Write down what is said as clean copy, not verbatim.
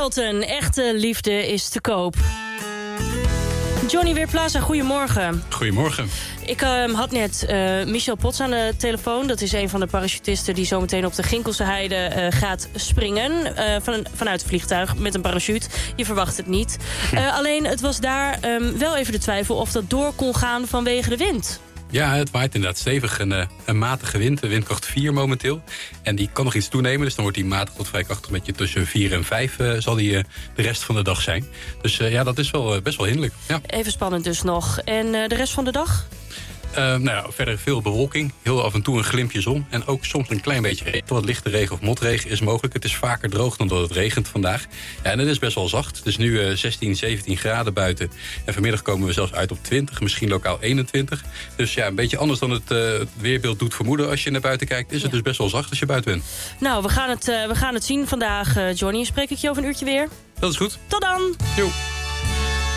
Skelton, echte liefde is te koop. Johnny Weerplaza, goedemorgen. Goedemorgen. Ik had net Michel Potts aan de telefoon. Dat is een van de parachutisten die zometeen op de Ginkelse Heide gaat springen. Vanuit het vliegtuig met een parachute. Je verwacht het niet. Alleen het was daar wel even de twijfel of dat door kon gaan vanwege de wind. Ja, het waait inderdaad stevig. Een matige wind, windkracht 4 momenteel. En die kan nog iets toenemen, dus dan wordt die matig tot vrij krachtig. Met je tussen 4 en 5 zal die de rest van de dag zijn. Dus ja, dat is wel best wel hinderlijk. Ja. Even spannend dus nog. En de rest van de dag? Verder veel bewolking, heel af en toe een glimpje zon. En ook soms een klein beetje regen. Wat lichte regen of motregen is mogelijk. Het is vaker droog dan dat het regent vandaag. Ja, en het is best wel zacht. Het is nu 16, 17 graden buiten. En vanmiddag komen we zelfs uit op 20, misschien lokaal 21. Dus ja, een beetje anders dan het weerbeeld doet vermoeden. Als je naar buiten kijkt, is het dus best wel zacht als je buiten bent. Nou, we gaan het zien vandaag, Johnny. Spreek ik je over een uurtje weer? Dat is goed. Tot dan! Jo.